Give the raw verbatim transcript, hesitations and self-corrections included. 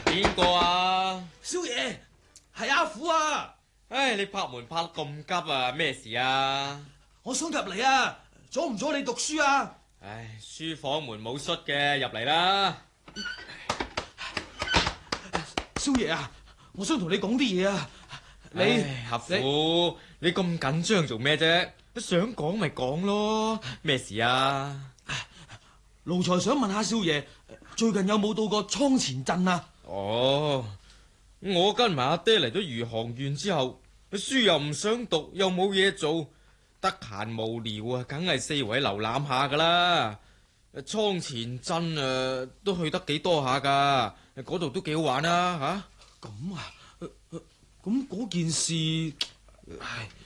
邊個啊？ 少爺，係阿虎啊！ 唉，你拍門拍得咁急啊？咩事啊？ 我想入嚟啊，阻唔阻你讀書啊？ 唉，書房門冇閂嘅，入嚟啦。 少爺啊，我想同你講啲嘢啊。你阿虎，你咁緊張做咩啫？想講咪講咯，咩事啊？ 奴才想問下少爺，最近有冇到過倉前鎮啊？ 哦，我跟埋阿爹嚟咗餘杭縣之後，書又唔想讀，又冇嘢做，得閒無聊啊，梗係四圍瀏覽下噶啦。倉前鎮啊，都去得幾多下噶，嗰度都幾好玩啊吓。 咁啊，咁嗰件事，唉，